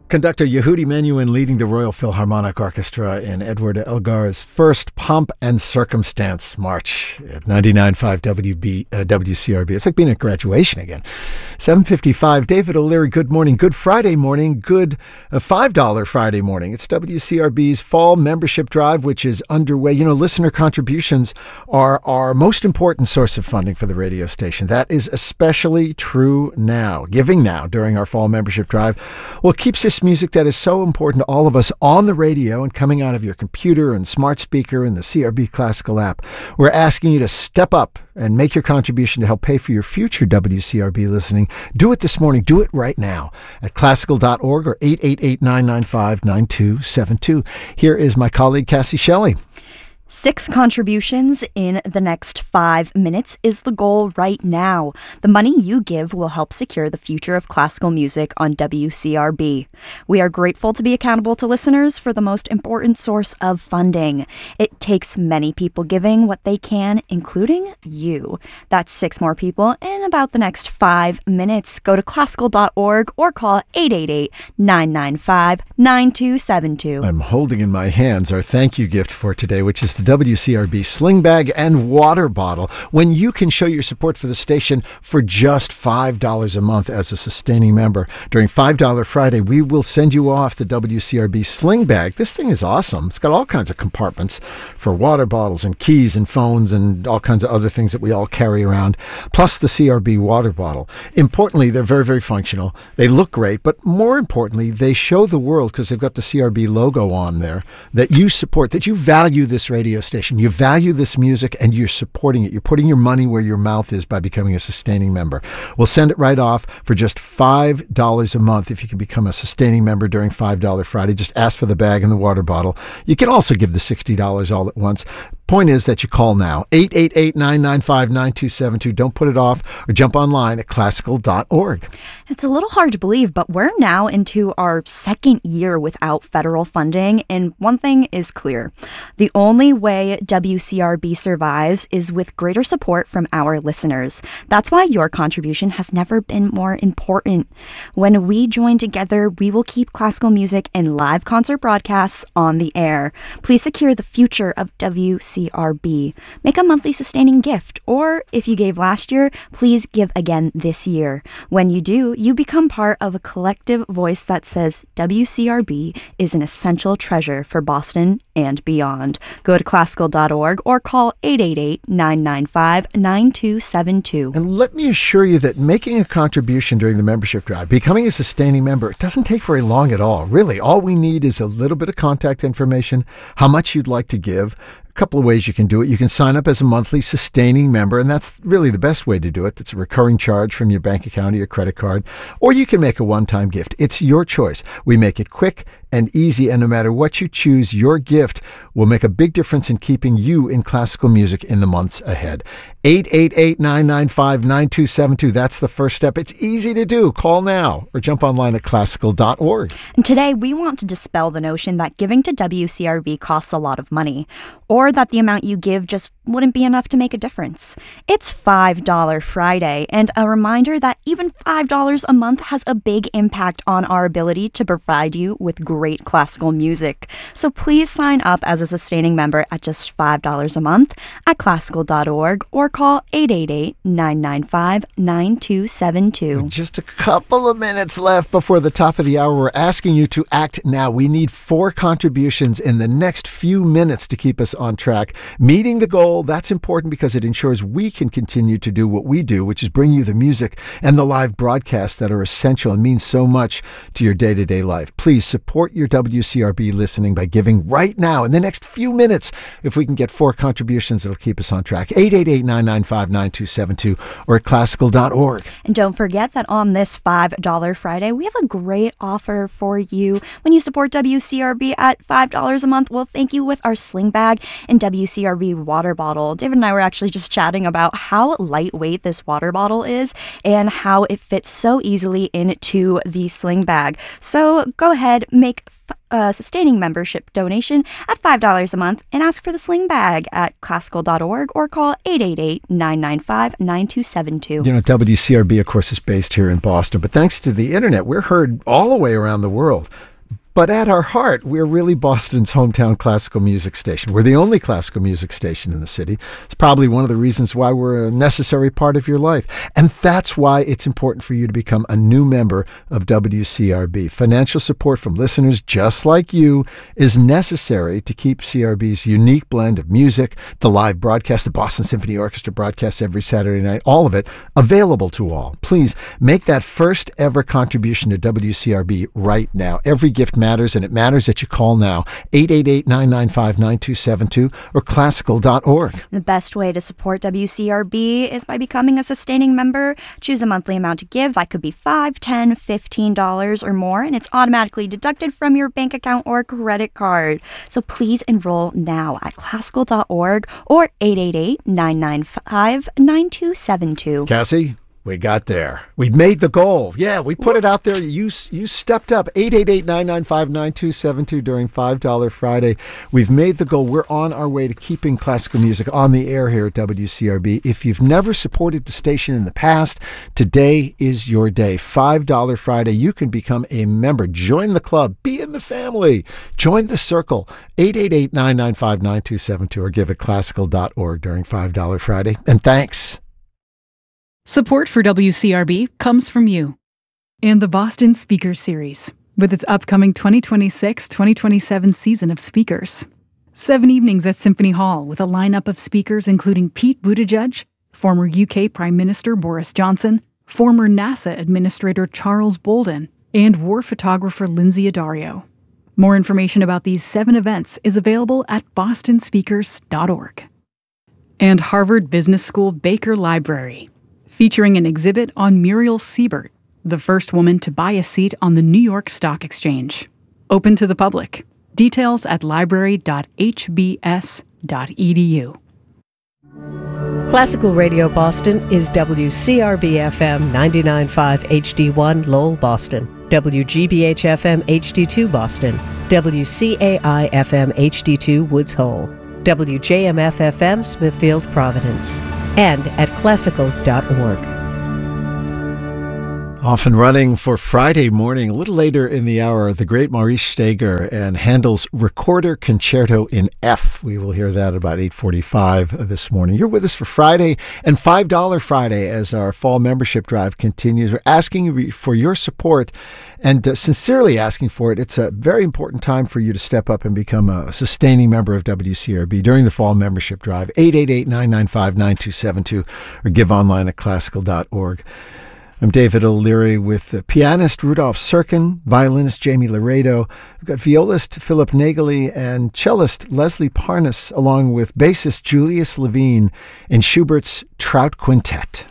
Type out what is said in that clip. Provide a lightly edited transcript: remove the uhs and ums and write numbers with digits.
Conductor Yehudi Menuhin leading the Royal Philharmonic Orchestra in Edward Elgar's first Pomp and Circumstance March at 99.5 WCRB. It's like being at graduation again. 7:55. David O'Leary, good morning. Good Friday morning. Good $5 Friday morning. It's WCRB's fall membership drive, which is underway. You know, listener contributions are our most important source of funding for the radio station. That is especially true now. Giving now during our fall membership drive, well, keeps this music that is so important to all of us on the radio and coming out of your computer and smart speaker and the CRB Classical app. We're asking you to step up and make your contribution to help pay for your future WCRB listening. Do it this morning. Do it right now at classical.org or 888-995-9272. Here is my colleague Cassie Shelley. 6 contributions in the next 5 minutes is the goal right now. The money you give will help secure the future of classical music on WCRB. We are grateful to be accountable to listeners for the most important source of funding. It takes many people giving what they can, including you. That's 6 more people in about the next 5 minutes. Go to classical.org or call 888-995-9272. I'm holding in my hands our thank you gift for today, which is the WCRB sling bag and water bottle. When you can show your support for the station for just $5 a month as a sustaining member, during $5 Friday, we will send you off the WCRB sling bag. This thing is awesome. It's got all kinds of compartments for water bottles and keys and phones and all kinds of other things that we all carry around, plus the CRB water bottle. Importantly, they're very, very functional. They look great, but more importantly, they show the world, because they've got the CRB logo on there, that you support, that you value this radio station. You value this music and you're supporting it. You're putting your money where your mouth is by becoming a sustaining member. We'll send it right off for just $5 a month if you can become a sustaining member during $5 Friday. Just ask for the bag and the water bottle. You can also give the $60 all at once. Point is that you call now, 888-995-9272. Don't put it off, or jump online at classical.org. It's a little hard to believe, but we're now into our 2nd year without federal funding, and one thing is clear. The only way WCRB survives is with greater support from our listeners. That's why your contribution has never been more important. When we join together, we will keep classical music and live concert broadcasts on the air. Please secure the future of WCRB. Make a monthly sustaining gift, or if you gave last year, please give again this year. When you do, you become part of a collective voice that says WCRB is an essential treasure for Boston and beyond. Go to classical.org or call 888-995-9272. And let me assure you that making a contribution during the membership drive, becoming a sustaining member, it doesn't take very long at all. Really, all we need is a little bit of contact information, how much you'd like to give. A couple of ways you can do it. You can sign up as a monthly sustaining member, and that's really the best way to do it. It's a recurring charge from your bank account or your credit card, or you can make a one-time gift. It's your choice. We make it quick and easy, and no matter what you choose, your gift will make a big difference in keeping you in classical music in the months ahead. 888-995-9272. That's the first step. It's easy to do. Call now or jump online at classical.org. And today, we want to dispel the notion that giving to WCRB costs a lot of money, or that the amount you give just wouldn't be enough to make a difference. It's $5 Friday, and a reminder that even $5 a month has a big impact on our ability to provide you with great classical music. So please sign up as a sustaining member at just $5 a month at classical.org or call 888-995-9272. Just a couple of minutes left before the top of the hour. We're asking you to act now. We need 4 contributions in the next few minutes to keep us on track. Meeting the goal, that's important because it ensures we can continue to do what we do, which is bring you the music and the live broadcasts that are essential and mean so much to your day-to-day life. Please support your WCRB listening by giving right now in the next few minutes. If we can get 4 contributions, it'll keep us on track. 888-995-9272 or at classical.org. And don't forget that on this $5 Friday, we have a great offer for you. When you support WCRB at $5 a month, we'll thank you with our sling bag and WCRB water bottle. David and I were actually just chatting about how lightweight this water bottle is and how it fits so easily into the sling bag. So go ahead, make sustaining membership donation at $5 a month and ask for the Sling Bag at classical.org or call 888-995-9272. You know, WCRB, of course, is based here in Boston, but thanks to the internet, we're heard all the way around the world. But at our heart, we're really Boston's hometown classical music station. We're the only classical music station in the city. It's probably one of the reasons why we're a necessary part of your life. And that's why it's important for you to become a new member of WCRB. Financial support from listeners just like you is necessary to keep CRB's unique blend of music, the live broadcast, the Boston Symphony Orchestra broadcasts every Saturday night, all of it available to all. Please make that first ever contribution to WCRB right now. Every gift matters, and it matters that you call now, 888-995-9272 or classical.org. The best way to support WCRB is by becoming a sustaining member. Choose a monthly amount to give. That could be $5, $10, $15 or more, and it's automatically deducted from your bank account or credit card. So please enroll now at classical.org or 888-995-9272. Cassie? We got there. We made the goal. Yeah, we put it out there. You stepped up. 888-995-9272 during $5 Friday. We've made the goal. We're on our way to keeping classical music on the air here at WCRB. If you've never supported the station in the past, today is your day. $5 Friday. You can become a member. Join the club. Be in the family. Join the circle. 888-995-9272 or give at classical.org during $5 Friday. And thanks. Support for WCRB comes from you and the Boston Speakers Series, with its upcoming 2026-2027 season of speakers. 7 evenings at Symphony Hall with a lineup of speakers including Pete Buttigieg, former UK Prime Minister Boris Johnson, former NASA Administrator Charles Bolden, and war photographer Lindsay Addario. More information about these 7 events is available at bostonspeakers.org. And Harvard Business School Baker Library, featuring an exhibit on Muriel Siebert, the first woman to buy a seat on the New York Stock Exchange. Open to the public. Details at library.hbs.edu. Classical Radio Boston is WCRB-FM 99.5 HD1 Lowell, Boston, WGBH-FM HD2 Boston, WCAI-FM HD2 Woods Hole, WJMF-FM Smithfield, Providence, and at classical.org. Off and running for Friday morning, a little later in the hour, the great Maurice Steger and Handel's Recorder Concerto in F. We will hear that about 8:45 this morning. You're with us for Friday and $5 Friday as our fall membership drive continues. We're asking for your support and sincerely asking for it. It's a very important time for you to step up and become a sustaining member of WCRB during the fall membership drive. 888-995-9272 or give online at classical.org. I'm David O'Leary with pianist Rudolph Serkin, violinist Jamie Laredo. We've got violist Philip Nagely and cellist Leslie Parnas, along with bassist Julius Levine in Schubert's Trout Quintet.